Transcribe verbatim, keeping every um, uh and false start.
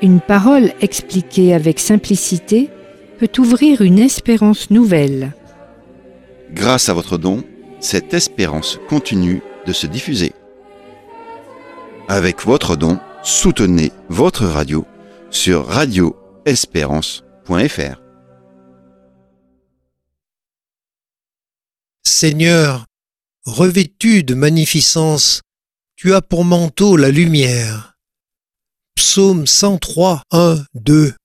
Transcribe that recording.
Une parole expliquée avec simplicité peut ouvrir une espérance nouvelle. Grâce à votre don, cette espérance continue de se diffuser. Avec votre don, soutenez votre radio sur radio espérance point f r. Seigneur, revêtu de magnificence, tu as pour manteau la lumière. Psaume cent trois, un, deux.